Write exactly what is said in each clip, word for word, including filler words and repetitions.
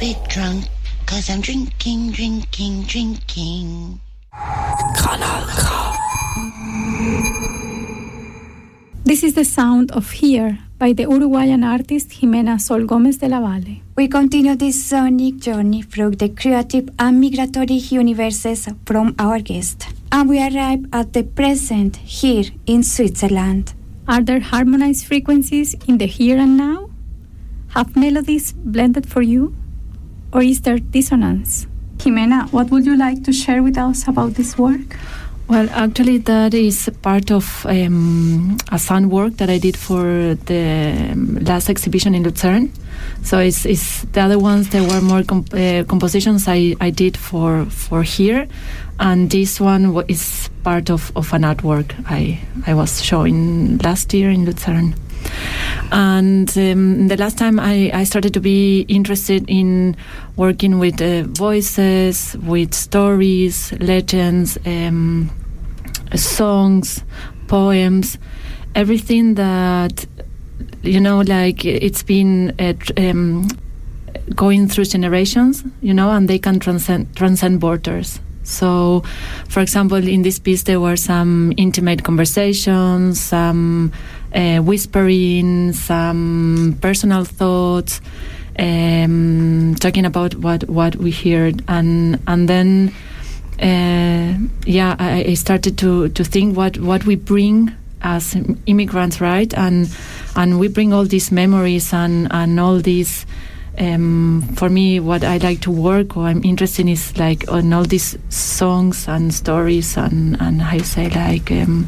bit drunk, cause I'm drinking, drinking, drinking. Kanal K. This is the sound of Here by the Uruguayan artist Jimena Sol Gomez de la Valle. We continue this sonic journey through the creative and migratory universes from our guest. And we arrive at the present here in Switzerland. Are there harmonized frequencies in the here and now? Have melodies blended for you? Or is there dissonance? Jimena, what would you like to share with us about this work? Well, actually, that is part of um, a sound work that I did for the um, last exhibition in Lucerne. So it's, it's the other ones that were more comp- uh, compositions I, I did for for here, and this one w- is part of, of an artwork I I was showing last year in Lucerne. And um, the last time I, I started to be interested in working with uh, voices, with stories, legends, um, songs, poems, everything that, you know, like it's been uh, um, going through generations, you know, and they can transcend, transcend borders. So, for example, in this piece there were some intimate conversations, some uh, whispering, some personal thoughts, um, talking about what, what we heard, and and then, uh, yeah, I, I started to, to think what, what we bring as immigrants, right? And and we bring all these memories and, and all these. Um, for me, what I like to work or I'm interested in is like on all these songs and stories and, and how you say like um,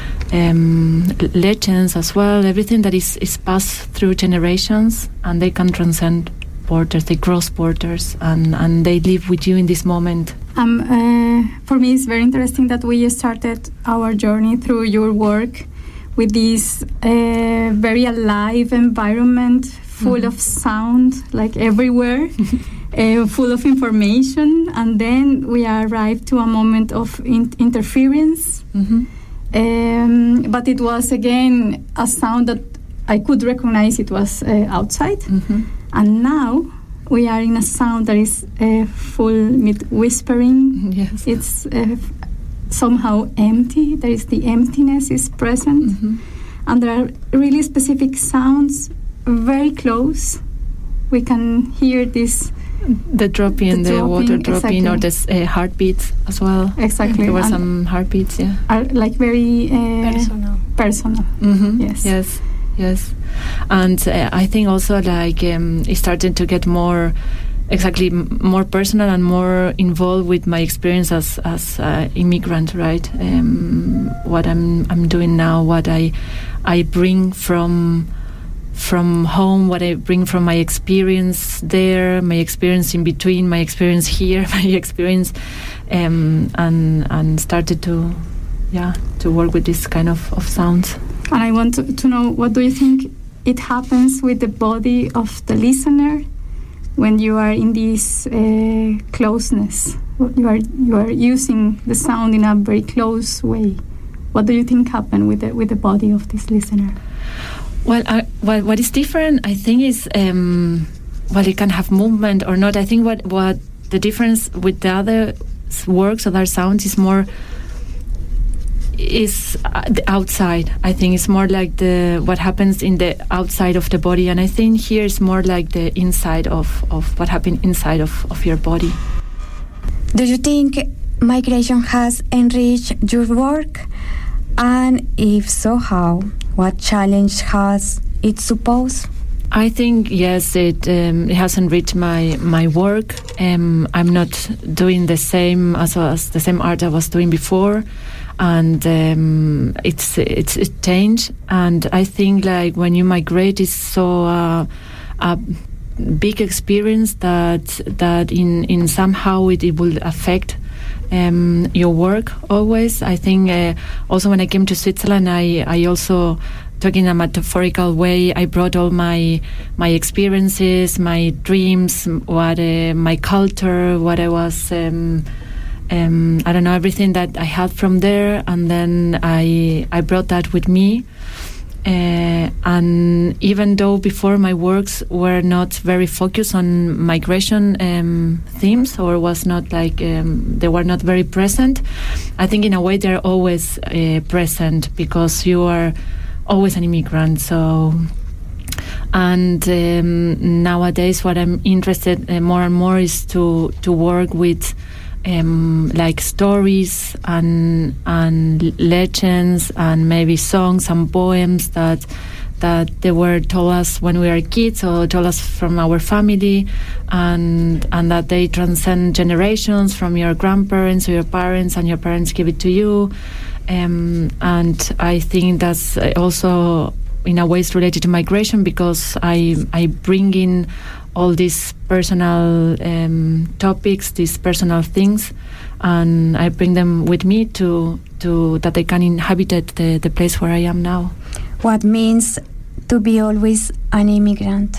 um, legends as well. Everything that is, is passed through generations and they can transcend borders, they cross borders, and, and they live with you in this moment. Um, uh, for me, it's very interesting that we started our journey through your work with this uh, very alive environment, full mm-hmm. of sound, like everywhere, uh, full of information, and then we arrived to a moment of in- interference. Mm-hmm. Um, but it was again a sound that I could recognize it was uh, outside, mm-hmm. and now we are in a sound that is uh, full with whispering. Yes. It's uh, somehow empty. There is the emptiness is present, mm-hmm. and there are really specific sounds. Very close, we can hear this. The dropping, the, the dropping, water dropping, exactly. or the uh, heartbeats as well. Exactly. There were and some heartbeats, yeah. Are like very uh, personal. Personal. Mm-hmm. Yes. Yes. Yes. And uh, I think also like um, it started to get more, exactly m- more personal and more involved with my experience as as uh, immigrant, right? Um, what I'm I'm doing now, what I I bring from. from home, what I bring from my experience there, my experience in between, my experience here, my experience, um, and and started to, yeah, to work with this kind of, of sounds. And I want to, to know, what do you think it happens with the body of the listener when you are in this uh, closeness? You are you are using the sound in a very close way. What do you think happened with the with the body of this listener? Well, I, what what is different, I think, is um, well, it can have movement or not. I think what, what the difference with the other works, other sounds, is more is uh, the outside. I think it's more like the what happens in the outside of the body, and I think here is more like the inside of, of what happened inside of, of your body. Do you think migration has enriched your work? And if so, how? What challenge has it supposed? I think, yes, it, um, it has enriched my, my work. Um, I'm not doing the same as, as the same art I was doing before. And um, it's, it's it's changed. And I think like when you migrate, it's so uh, a big experience that that in, in somehow it, it will affect Um, your work always. I think uh, also when I came to Switzerland, I, I also, talking in a metaphorical way, I brought all my my experiences, my dreams, what uh, my culture, what I was, um, um, I don't know, everything that I had from there, and then I I brought that with me. Uh, and even though before my works were not very focused on migration um, themes, or was not like um, they were not very present, I think in a way they're always uh, present, because you are always an immigrant. So, and um, nowadays what I'm interested uh, more and more is to to work with Um, like stories and and legends and maybe songs and poems that that they were told us when we were kids, or told us from our family, and and that they transcend generations, from your grandparents to your parents, and your parents give it to you. Um, and I think that's also in a way is related to migration, because I I bring in all these personal um, topics, these personal things, and I bring them with me to to that I can inhabit the, the place where I am now. What means to be always an immigrant?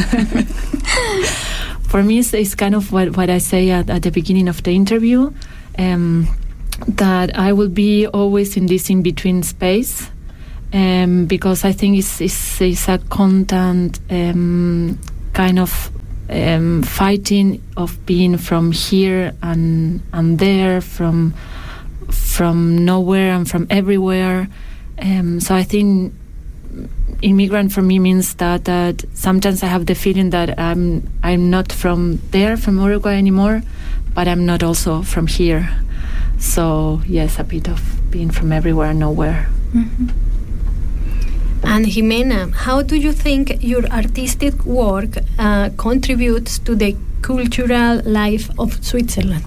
For me, it's, it's kind of what, what I say at, at the beginning of the interview, um, that I will be always in this in-between space, um, because I think it's, it's, it's a constant um, kind of um, fighting of being from here and and there, from from nowhere and from everywhere. Um, so I think immigrant for me means that that sometimes I have the feeling that I'm I'm not from there, from Uruguay anymore, but I'm not also from here. So yes, a bit of being from everywhere and nowhere. Mm-hmm. And Jimena, how do you think your artistic work uh, contributes to the cultural life of Switzerland?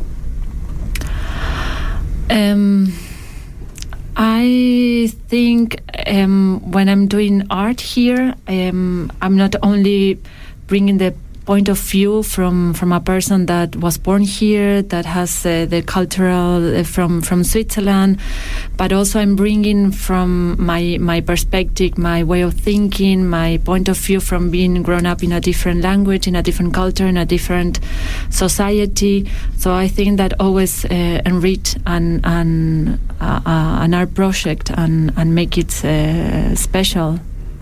Um, I think um, when I'm doing art here, um, I'm not only bringing the point of view from, from a person that was born here, that has uh, the cultural uh, from from Switzerland, but also I'm bringing from my my perspective, my way of thinking, my point of view from being grown up in a different language, in a different culture, in a different society. So I think that always uh, enrich an an, uh, uh, an art project and and make it uh, special.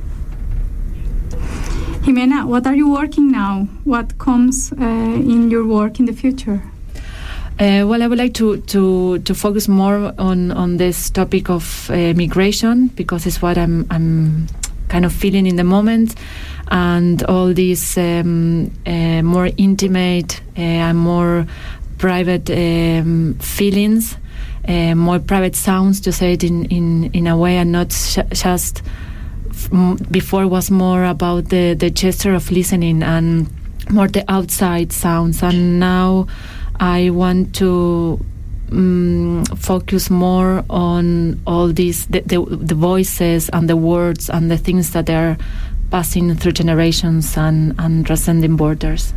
Jimena, what are you working now? What comes uh, in your work in the future? Uh, well, I would like to, to, to focus more on, on this topic of uh, migration, because it's what I'm I'm kind of feeling in the moment, and all these um, uh, more intimate uh, and more private um, feelings, uh, more private sounds, to say it in, in, in a way, and not sh- just before was more about the, the gesture of listening and more the outside sounds, and now I want to um, focus more on all these the, the, the voices and the words and the things that are passing through generations and, and transcending borders.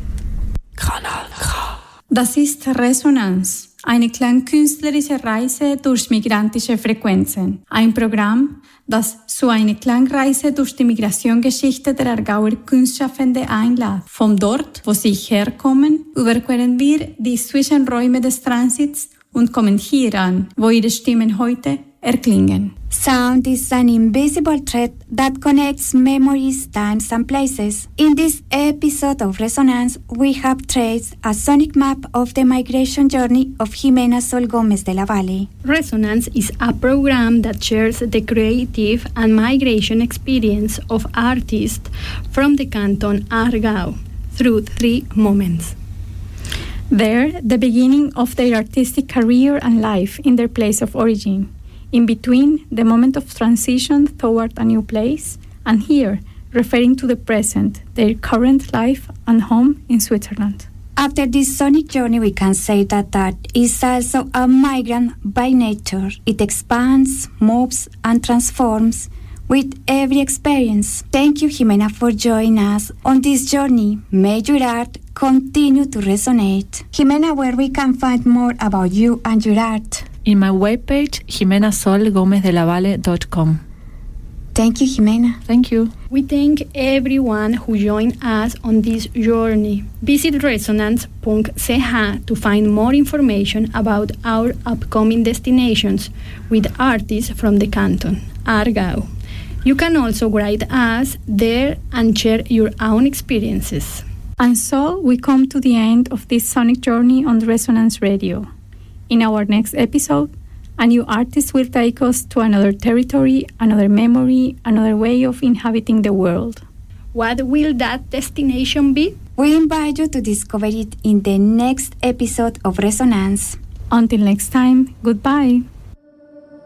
Das ist Resonanz, eine klangkünstlerische Reise durch migrantische Frequenzen. Ein Programm, das zu einer Klangreise durch die Migrationsgeschichte der Aargauer Kunstschaffende einlädt. Von dort, wo sie herkommen, überqueren wir die Zwischenräume des Transits und kommen hier an, wo ihre Stimmen heute erklingen. Sound is an invisible thread that connects memories, times, and places. In this episode of Resonance, we have traced a sonic map of the migration journey of Jimena Sol Gómez de la Valle. Resonance is a program that shares the creative and migration experience of artists from the canton Aargau through three moments. There, the beginning of their artistic career and life in their place of origin. In between, the moment of transition toward a new place, and here, referring to the present, their current life and home in Switzerland. After this sonic journey, we can say that art is also a migrant by nature. It expands, moves, and transforms with every experience. Thank you, Jimena, for joining us on this journey. May your art continue to resonate. Jimena, where we can find more about you and your art? In my webpage, jimena sol gomez de la valle dot com. Thank you, Jimena. Thank you. We thank everyone who joined us on this journey. Visit resonance dot c h to find more information about our upcoming destinations with artists from the canton, Aargau. You can also write us there and share your own experiences. And so we come to the end of this sonic journey on Resonance Radio. In our next episode, a new artist will take us to another territory, another memory, another way of inhabiting the world. What will that destination be? We invite you to discover it in the next episode of Resonance. Until next time, goodbye.